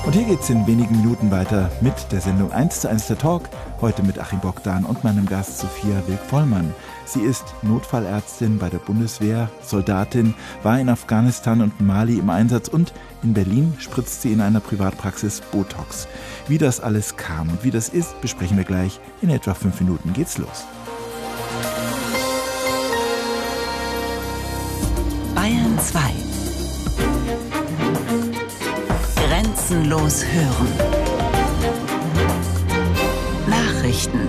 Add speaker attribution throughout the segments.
Speaker 1: Und hier geht's in wenigen Minuten weiter mit der Sendung 1:1 der Talk. Heute mit Achim Bogdan und meinem Gast Sophia Wilk-Vollmann. Sie ist Notfallärztin bei der Bundeswehr, Soldatin, war in Afghanistan und Mali im Einsatz und in Berlin spritzt sie in einer Privatpraxis Botox. Wie das alles kam und wie das ist, besprechen wir gleich. In etwa 5 Minuten geht's los.
Speaker 2: Bayern 2. Grenzenlos hören. Nachrichten.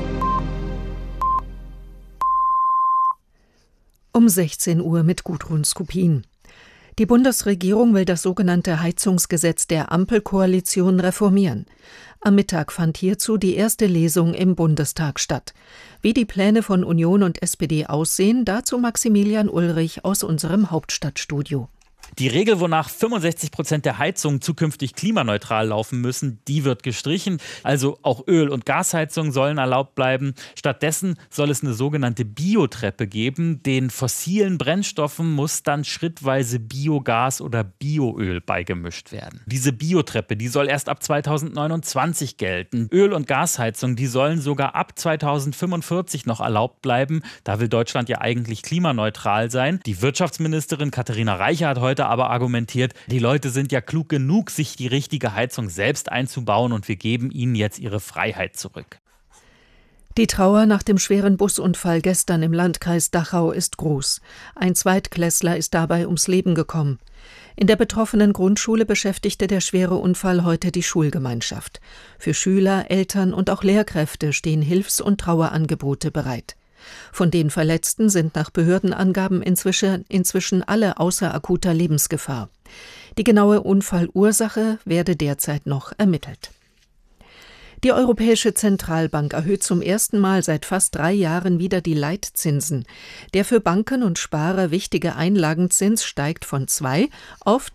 Speaker 3: Um 16 Uhr mit Gudrun Skupin. Die Bundesregierung will das sogenannte Heizungsgesetz der Ampelkoalition reformieren. Am Mittag fand hierzu die erste Lesung im Bundestag statt. Wie die Pläne von Union und SPD aussehen, dazu Maximilian Ulrich aus unserem Hauptstadtstudio.
Speaker 4: Die Regel, wonach 65% der Heizungen zukünftig klimaneutral laufen müssen, die wird gestrichen. Also auch Öl- und Gasheizungen sollen erlaubt bleiben. Stattdessen soll es eine sogenannte Biotreppe geben. Den fossilen Brennstoffen muss dann schrittweise Biogas oder Bioöl beigemischt werden. Diese Biotreppe, die soll erst ab 2029 gelten. Öl- und Gasheizungen, die sollen sogar ab 2045 noch erlaubt bleiben. Da will Deutschland ja eigentlich klimaneutral sein. Die Wirtschaftsministerin Katharina Reiche hat heute aber argumentiert, die Leute sind ja klug genug, sich die richtige Heizung selbst einzubauen und wir geben ihnen jetzt ihre Freiheit zurück.
Speaker 3: Die Trauer nach dem schweren Busunfall gestern im Landkreis Dachau ist groß. Ein Zweitklässler ist dabei ums Leben gekommen. In der betroffenen Grundschule beschäftigte der schwere Unfall heute die Schulgemeinschaft. Für Schüler, Eltern und auch Lehrkräfte stehen Hilfs- und Trauerangebote bereit. Von den Verletzten sind nach Behördenangaben inzwischen alle außer akuter Lebensgefahr. Die genaue Unfallursache werde derzeit noch ermittelt. Die Europäische Zentralbank erhöht zum ersten Mal seit fast 3 Jahren wieder die Leitzinsen. Der für Banken und Sparer wichtige Einlagenzins steigt von 2 auf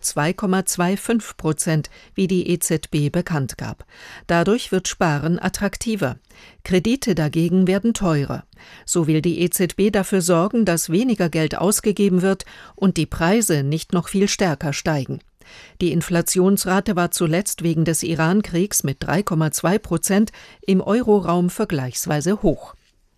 Speaker 3: 2,25%, wie die EZB bekannt gab. Dadurch wird Sparen attraktiver. Kredite dagegen werden teurer. So will die EZB dafür sorgen, dass weniger Geld ausgegeben wird und die Preise nicht noch viel stärker steigen. Die Inflationsrate war zuletzt wegen des Iran-Kriegs mit 3,2% im Euroraum vergleichsweise hoch.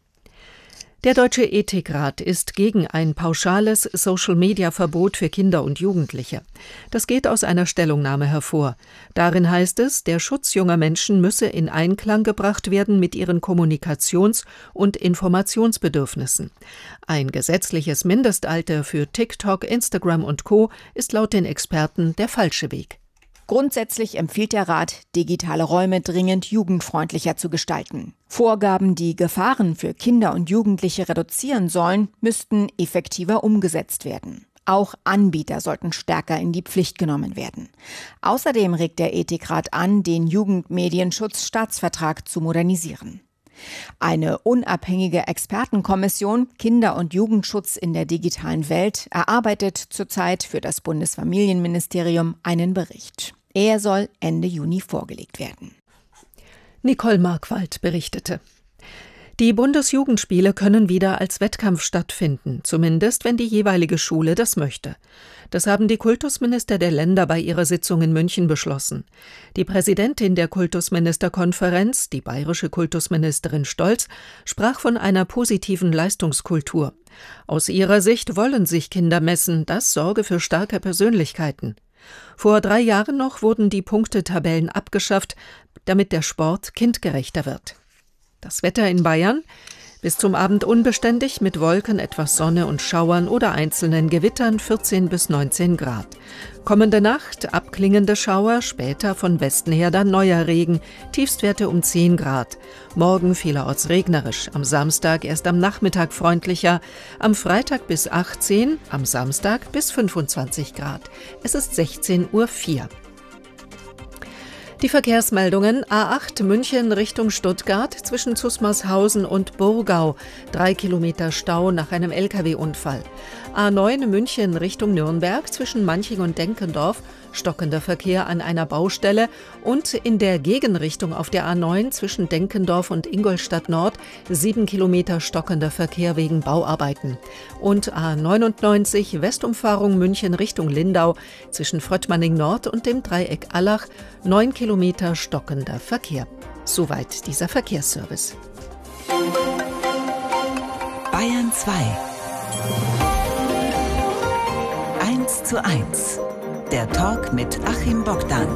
Speaker 3: Der Deutsche Ethikrat ist gegen ein pauschales Social-Media-Verbot für Kinder und Jugendliche. Das geht aus einer Stellungnahme hervor. Darin heißt es, der Schutz junger Menschen müsse in Einklang gebracht werden mit ihren Kommunikations- und Informationsbedürfnissen. Ein gesetzliches Mindestalter für TikTok, Instagram und Co. ist laut den Experten der falsche Weg.
Speaker 5: Grundsätzlich empfiehlt der Rat, digitale Räume dringend jugendfreundlicher zu gestalten. Vorgaben, die Gefahren für Kinder und Jugendliche reduzieren sollen, müssten effektiver umgesetzt werden. Auch Anbieter sollten stärker in die Pflicht genommen werden. Außerdem regt der Ethikrat an, den Jugendmedienschutzstaatsvertrag zu modernisieren. Eine unabhängige Expertenkommission Kinder- und Jugendschutz in der digitalen Welt erarbeitet zurzeit für das Bundesfamilienministerium einen Bericht. Er soll Ende Juni vorgelegt werden.
Speaker 3: Nicole Markwald berichtete. Die Bundesjugendspiele können wieder als Wettkampf stattfinden, zumindest wenn die jeweilige Schule das möchte. Das haben die Kultusminister der Länder bei ihrer Sitzung in München beschlossen. Die Präsidentin der Kultusministerkonferenz, die bayerische Kultusministerin Stolz, sprach von einer positiven Leistungskultur. Aus ihrer Sicht wollen sich Kinder messen, das sorge für starke Persönlichkeiten. Vor 3 Jahren noch wurden die Punktetabellen abgeschafft, damit der Sport kindgerechter wird. Das Wetter in Bayern: bis zum Abend unbeständig mit Wolken, etwas Sonne und Schauern oder einzelnen Gewittern 14 bis 19 Grad. Kommende Nacht abklingende Schauer, später von Westen her dann neuer Regen, Tiefstwerte um 10 Grad. Morgen vielerorts regnerisch, am Samstag erst am Nachmittag freundlicher, am Freitag bis 18, am Samstag bis 25 Grad. Es ist 16:04 Uhr. Die Verkehrsmeldungen: A8 München Richtung Stuttgart zwischen Zusmarshausen und Burgau. 3 Kilometer Stau nach einem Lkw-Unfall. A9 München Richtung Nürnberg zwischen Manching und Denkendorf. stockender Verkehr an einer Baustelle und in der Gegenrichtung auf der A9 zwischen Denkendorf und Ingolstadt Nord 7 Kilometer stockender Verkehr wegen Bauarbeiten. Und A99 Westumfahrung München Richtung Lindau zwischen Fröttmanning Nord und dem Dreieck Allach 9 Kilometer stockender Verkehr. Soweit dieser Verkehrsservice.
Speaker 2: Bayern 2. 1:1. Der Talk mit Achim Bogdan.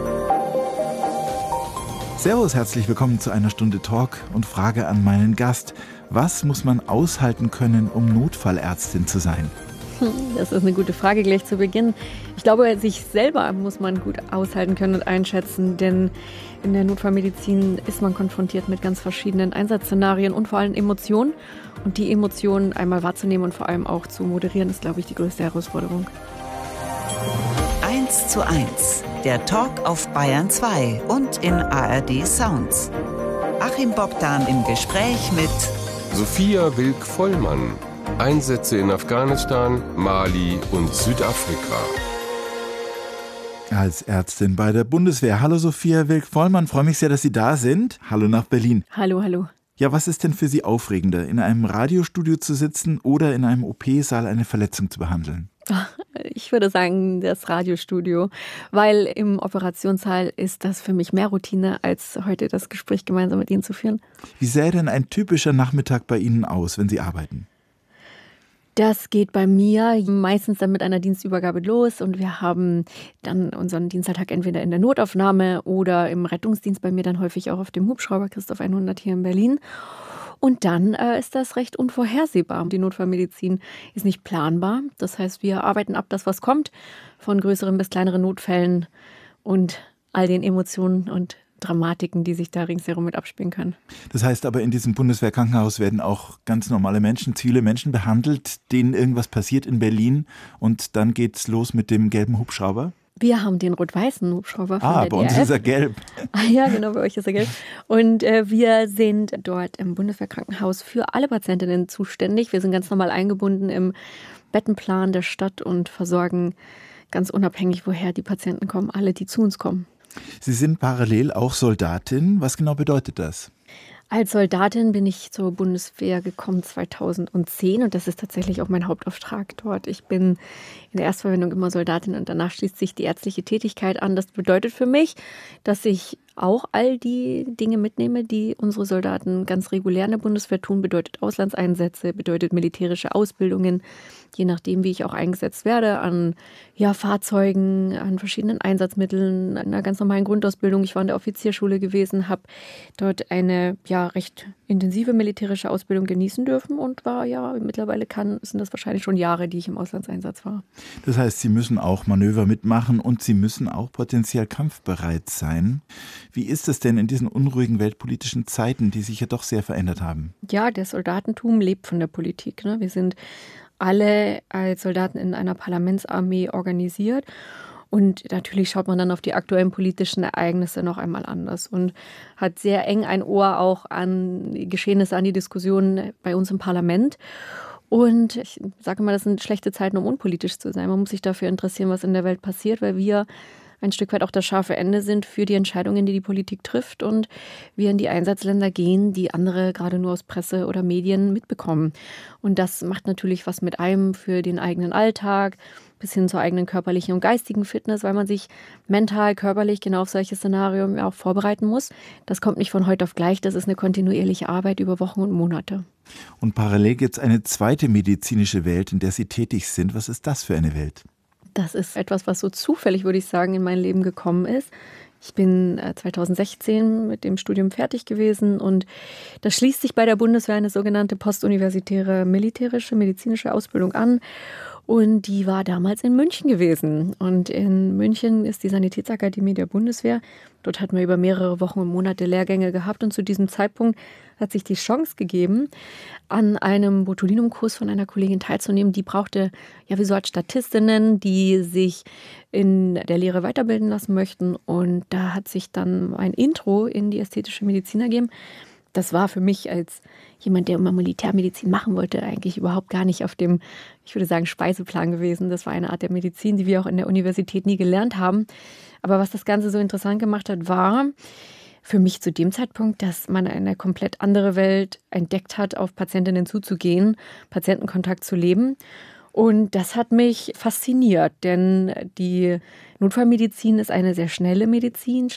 Speaker 1: Servus, herzlich willkommen zu einer Stunde Talk und Frage an meinen Gast. Was muss man aushalten können, um Notfallärztin zu sein?
Speaker 6: Das ist eine gute Frage gleich zu Beginn. Ich glaube, sich selber muss man gut aushalten können und einschätzen, denn in der Notfallmedizin ist man konfrontiert mit ganz verschiedenen Einsatzszenarien und vor allem Emotionen. Und die Emotionen einmal wahrzunehmen und vor allem auch zu moderieren, ist, glaube ich, die größte Herausforderung.
Speaker 2: 1:1. Der Talk auf Bayern 2 und in ARD Sounds. Achim Bogdan im Gespräch mit
Speaker 7: Sophia Wilk-Vollmann. Einsätze in Afghanistan, Mali und Südafrika.
Speaker 1: Als Ärztin bei der Bundeswehr. Hallo Sophia Wilk-Vollmann, freue mich sehr, dass Sie da sind. Hallo nach Berlin.
Speaker 6: Hallo, hallo.
Speaker 1: Ja, was ist denn für Sie aufregender, in einem Radiostudio zu sitzen oder in einem OP-Saal eine Verletzung zu behandeln?
Speaker 6: Ich würde sagen, das Radiostudio, weil im Operationssaal ist das für mich mehr Routine, als heute das Gespräch gemeinsam mit Ihnen zu führen.
Speaker 1: Wie sähe denn ein typischer Nachmittag bei Ihnen aus, wenn Sie arbeiten?
Speaker 6: Das geht bei mir meistens dann mit einer Dienstübergabe los und wir haben dann unseren Dienstalltag entweder in der Notaufnahme oder im Rettungsdienst, bei mir dann häufig auch auf dem Hubschrauber Christoph 100 hier in Berlin. Und dann ist das recht unvorhersehbar. Die Notfallmedizin ist nicht planbar. Das heißt, wir arbeiten ab das, was kommt, von größeren bis kleineren Notfällen und all den Emotionen und Dramatiken, die sich da ringsherum mit abspielen können.
Speaker 1: Das heißt aber, in diesem Bundeswehrkrankenhaus werden auch ganz normale Menschen, zivile Menschen behandelt, denen irgendwas passiert in Berlin und dann geht's los mit dem gelben Hubschrauber?
Speaker 6: Wir haben den rot-weißen Hubschrauber von der
Speaker 1: bei uns
Speaker 6: DRF.
Speaker 1: ist er gelb.
Speaker 6: Ja, genau, bei euch ist er gelb. Und wir sind dort im Bundeswehrkrankenhaus für alle Patientinnen zuständig. Wir sind ganz normal eingebunden im Bettenplan der Stadt und versorgen ganz unabhängig, woher die Patienten kommen, alle, die zu uns kommen.
Speaker 1: Sie sind parallel auch Soldatin. Was genau bedeutet das?
Speaker 6: Als Soldatin bin ich zur Bundeswehr gekommen 2010 und das ist tatsächlich auch mein Hauptauftrag dort. Ich bin in der Erstverwendung immer Soldatin und danach schließt sich die ärztliche Tätigkeit an. Das bedeutet für mich, dass ich auch all die Dinge mitnehme, die unsere Soldaten ganz regulär in der Bundeswehr tun. Bedeutet Auslandseinsätze, bedeutet militärische Ausbildungen, je nachdem, wie ich auch eingesetzt werde, an Fahrzeugen, an verschiedenen Einsatzmitteln, an einer ganz normalen Grundausbildung. Ich war in der Offizierschule gewesen, habe dort eine recht intensive militärische Ausbildung genießen dürfen und war mittlerweile sind das wahrscheinlich schon Jahre, die ich im Auslandseinsatz war.
Speaker 1: Das heißt, Sie müssen auch Manöver mitmachen und Sie müssen auch potenziell kampfbereit sein. Wie ist es denn in diesen unruhigen weltpolitischen Zeiten, die sich ja doch sehr verändert haben?
Speaker 6: Ja, das Soldatentum lebt von der Politik. Ne? Wir sind alle als Soldaten in einer Parlamentsarmee organisiert. Und natürlich schaut man dann auf die aktuellen politischen Ereignisse noch einmal anders und hat sehr eng ein Ohr auch an die Geschehnisse, an die Diskussionen bei uns im Parlament. Und ich sage immer, das sind schlechte Zeiten, um unpolitisch zu sein. Man muss sich dafür interessieren, was in der Welt passiert, weil wir ein Stück weit auch das scharfe Ende sind für die Entscheidungen, die die Politik trifft und wir in die Einsatzländer gehen, die andere gerade nur aus Presse oder Medien mitbekommen. Und das macht natürlich was mit einem für den eigenen Alltag, bis hin zur eigenen körperlichen und geistigen Fitness, weil man sich mental, körperlich genau auf solche Szenarien auch vorbereiten muss. Das kommt nicht von heute auf gleich, das ist eine kontinuierliche Arbeit über Wochen und Monate.
Speaker 1: Und parallel gibt es eine zweite medizinische Welt, in der Sie tätig sind. Was ist das für eine Welt?
Speaker 6: Das ist etwas, was so zufällig, würde ich sagen, in mein Leben gekommen ist. Ich bin 2016 mit dem Studium fertig gewesen und da schließt sich bei der Bundeswehr eine sogenannte postuniversitäre militärische medizinische Ausbildung an. Und die war damals in München gewesen. Und in München ist die Sanitätsakademie der Bundeswehr. Dort hatten wir über mehrere Wochen und Monate Lehrgänge gehabt. Und zu diesem Zeitpunkt hat sich die Chance gegeben, an einem Botulinumkurs von einer Kollegin teilzunehmen. Die brauchte wie so Art Statistinnen, die sich in der Lehre weiterbilden lassen möchten. Und da hat sich dann ein Intro in die ästhetische Medizin ergeben, Das war für mich als jemand, der immer Militärmedizin machen wollte, eigentlich überhaupt gar nicht auf dem, ich würde sagen, Speiseplan gewesen. Das war eine Art der Medizin, die wir auch in der Universität nie gelernt haben. Aber was das Ganze so interessant gemacht hat, war für mich zu dem Zeitpunkt, dass man eine komplett andere Welt entdeckt hat, auf Patientinnen zuzugehen, Patientenkontakt zu leben. Und das hat mich fasziniert, denn die Notfallmedizin ist eine sehr schnelle Medizin,